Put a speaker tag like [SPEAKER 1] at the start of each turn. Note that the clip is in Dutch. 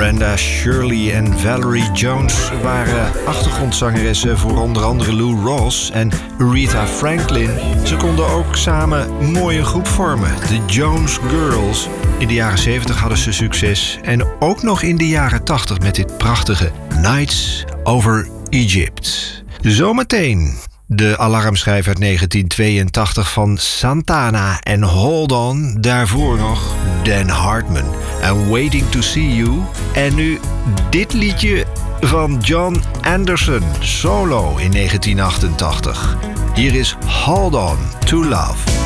[SPEAKER 1] Brenda Shirley en Valerie Jones waren achtergrondzangeressen voor onder andere Lou Rawls en Aretha Franklin. Ze konden ook samen een mooie groep vormen, de Jones Girls. In de jaren 70 hadden ze succes en ook nog in de jaren 80 met dit prachtige Nights Over Egypt. Zometeen de alarmschijf uit 1982 van Santana en Hold On. Daarvoor nog Dan Hartman en Waiting to See You. En nu dit liedje van John Anderson, solo in 1988. Hier is Hold On to Love.